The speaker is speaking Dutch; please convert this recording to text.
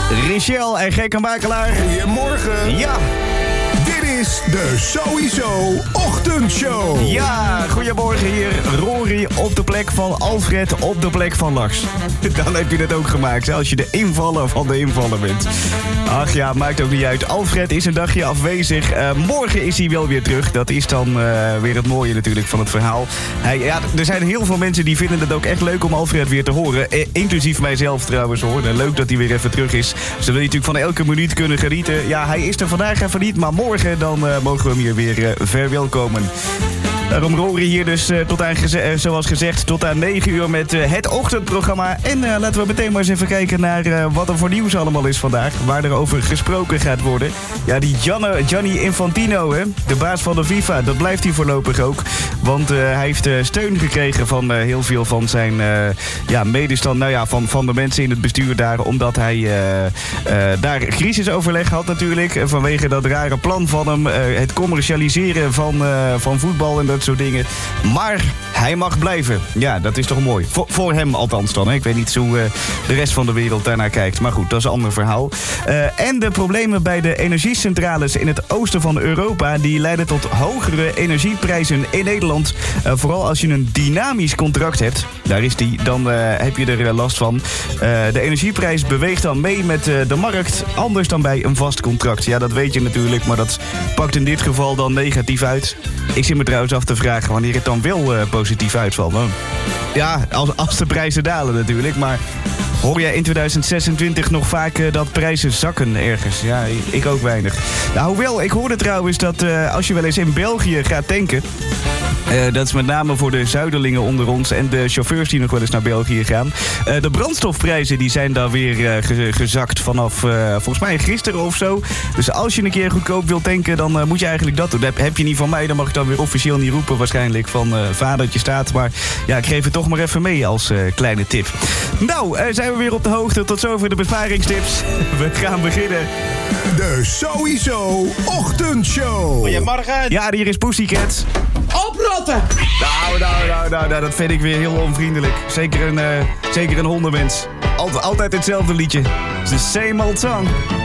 Richel en Gek en Makelaar. Goedemorgen. Ja. Dit is de Sowieso Ochtendshow. Ja, goedemorgen hier. Rory op de plek van Alfred op de plek van Lars. Dan heb je het ook gemaakt, als je de invaller van de invaller bent. Ach ja, maakt ook niet uit. Alfred is een dagje afwezig. Morgen is hij wel weer terug. Dat is dan weer het mooie natuurlijk van het verhaal. Er zijn heel veel mensen die vinden het ook echt leuk om Alfred weer te horen. Inclusief mijzelf trouwens hoor. Leuk dat hij weer even terug is. Dus dan wil je natuurlijk van elke minuut kunnen genieten. Ja, hij is er vandaag even niet, maar morgen dan mogen we hem hier weer verwelkomen. Daarom Rory hier dus tot aan, zoals gezegd, tot aan 9 uur met het ochtendprogramma. En laten we meteen maar eens even kijken naar wat er voor nieuws allemaal is vandaag. Waar er over gesproken gaat worden. Ja, die Gianni Infantino, hè, de baas van de FIFA, dat blijft hij voorlopig ook. Want hij heeft steun gekregen van heel veel van zijn medestand, van de mensen in het bestuur daar. Omdat hij daar crisisoverleg had natuurlijk. Vanwege dat rare plan van hem. Het commercialiseren van voetbal en dat soort dingen. Maar hij mag blijven. Ja, dat is toch mooi. Voor hem althans dan. Hè. Ik weet niet hoe de rest van de wereld daarnaar kijkt. Maar goed, dat is een ander verhaal. En de problemen bij de energiecentrales in het oosten van Europa, die leiden tot hogere energieprijzen in Nederland. Vooral als je een dynamisch contract hebt. Daar is die. Dan heb je er last van. De energieprijs beweegt dan mee met de markt. Anders dan bij een vast contract. Ja, dat weet je natuurlijk. Maar dat pakt in dit geval dan negatief uit. Ik zit me trouwens af te vragen wanneer het dan wel positief uitvalt. Ja, als de prijzen dalen natuurlijk. Maar hoor jij in 2026 nog vaak dat prijzen zakken ergens? Ja, ik ook weinig. Nou, hoewel, ik hoorde trouwens dat als je wel eens in België gaat tanken. Dat is met name voor de zuiderlingen onder ons en de chauffeurs die nog wel eens naar België gaan. De brandstofprijzen die zijn daar weer gezakt vanaf volgens mij gisteren of zo. Dus als je een keer goedkoop wilt tanken, dan moet je eigenlijk dat doen. Dat heb je niet van mij, dan mag ik dan weer officieel niet roepen waarschijnlijk van vadertje staat. Maar ja, ik geef het toch maar even mee als kleine tip. Nou, zijn we weer op de hoogte. Tot zover de besparingstips. We gaan beginnen. De Sowieso Ochtendshow. Goedemorgen. Ja, hier is Pussycat. Oprotten! Nou, dat vind ik weer heel onvriendelijk. Zeker een hondenmens. Altijd hetzelfde liedje. It's the same old song.